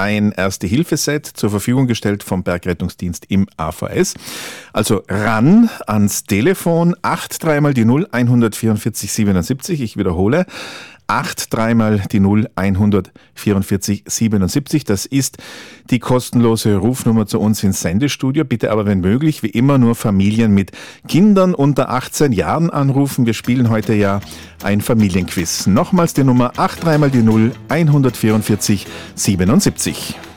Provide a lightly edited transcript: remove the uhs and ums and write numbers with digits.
ein Erste-Hilfe-Set zur Verfügung gestellt vom Bergrettungsdienst im AVS. Also ran ans Telefon 83 mal die 0 144 77. Ich wiederhole. 83 mal die 0 144 77. Das ist die kostenlose Rufnummer zu uns ins Sendestudio. Bitte aber, wenn möglich, wie immer nur Familien mit Kindern unter 18 Jahren anrufen. Wir spielen heute ja ein Familienquiz. Nochmals die Nummer 83 mal die 0 144 77.